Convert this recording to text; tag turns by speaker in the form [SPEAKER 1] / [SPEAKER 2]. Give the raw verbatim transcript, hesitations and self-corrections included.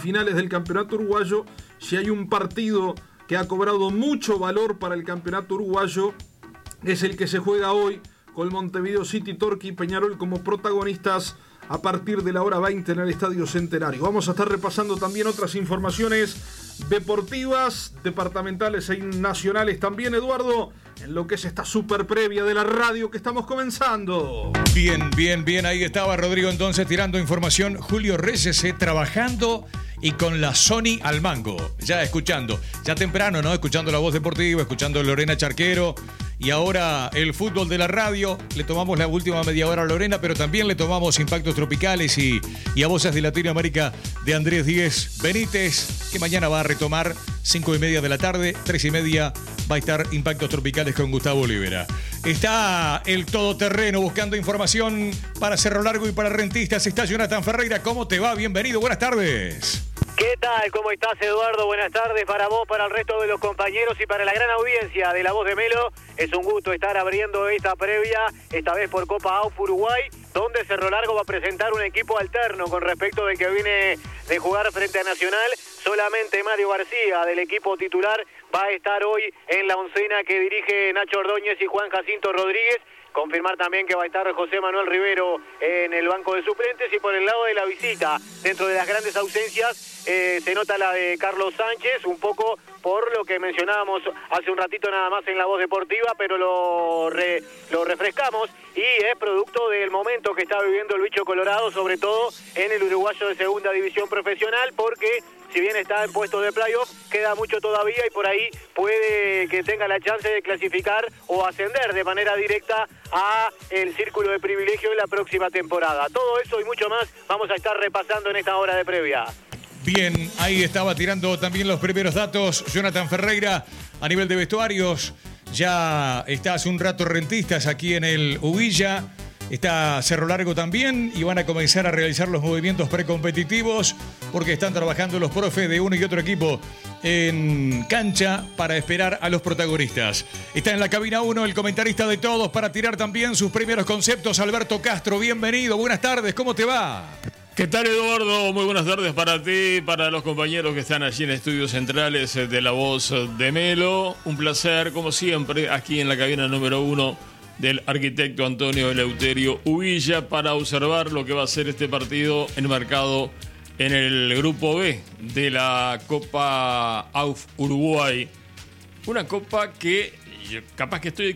[SPEAKER 1] finales del campeonato uruguayo. Si hay un partido que ha cobrado mucho valor para el campeonato uruguayo, es el que se juega hoy con Montevideo City, Torque y Peñarol como protagonistas a partir de la hora veinte en el Estadio Centenario. Vamos a estar repasando también otras informaciones deportivas, departamentales e nacionales también, Eduardo, en lo que es esta super previa de la radio que estamos comenzando.
[SPEAKER 2] Bien, bien, bien, ahí estaba Rodrigo entonces tirando información. Julio Reyes eh, trabajando y con la Sony al mango, ya escuchando, ya temprano, ¿no? Escuchando la voz deportiva, escuchando Lorena Charquero. Y ahora el fútbol de la radio, le tomamos la última media hora a Lorena, pero también le tomamos Impactos Tropicales y, y a Voces de Latinoamérica de Andrés Díez Benítez, que mañana va a retomar cinco y media de la tarde, tres y media va a estar Impactos Tropicales con Gustavo Olivera. Está el todoterreno buscando información para Cerro Largo y para rentistas. Está Jonathan Ferreira, ¿cómo te va? Bienvenido, buenas tardes.
[SPEAKER 3] ¿Qué tal? ¿Cómo estás, Eduardo? Buenas tardes para vos, para el resto de los compañeros y para la gran audiencia de La Voz de Melo. Es un gusto estar abriendo esta previa, esta vez por Copa A U F Uruguay, donde Cerro Largo va a presentar un equipo alterno con respecto de que viene de jugar frente a Nacional. Solamente Mario García, del equipo titular, va a estar hoy en la oncena que dirige Nacho Ordóñez y Juan Jacinto Rodríguez. Confirmar también que va a estar José Manuel Rivero en el banco de suplentes, y por el lado de la visita, dentro de las grandes ausencias, eh, se nota la de Carlos Sánchez, un poco por lo que mencionábamos hace un ratito nada más en La Voz Deportiva, pero lo, re, lo refrescamos, y es producto del momento que está viviendo el bicho colorado, sobre todo en el uruguayo de segunda división profesional, porque si bien está en puestos de playoff, queda mucho todavía y por ahí puede que tenga la chance de clasificar o ascender de manera directa a el círculo de privilegio en la próxima temporada. Todo eso y mucho más vamos a estar repasando en esta hora de previa.
[SPEAKER 2] Bien, ahí estaba tirando también los primeros datos Jonathan Ferreira a nivel de vestuarios. Ya está hace un rato Rentistas aquí en el Ubilla. Está Cerro Largo también y van a comenzar a realizar los movimientos precompetitivos porque están trabajando los profes de uno y otro equipo en cancha para esperar a los protagonistas. Está en la cabina uno el comentarista de todos para tirar también sus primeros conceptos, Alberto Castro. Bienvenido, buenas tardes, ¿cómo te va?
[SPEAKER 4] ¿Qué tal, Eduardo? Muy buenas tardes para ti, para los compañeros que están allí en Estudios Centrales de La Voz de Melo. Un placer, como siempre, aquí en la cabina número uno del arquitecto Antonio Eleuterio Ubilla para observar lo que va a ser este partido enmarcado en el grupo B de la Copa A U F Uruguay. Una copa que capaz que estoy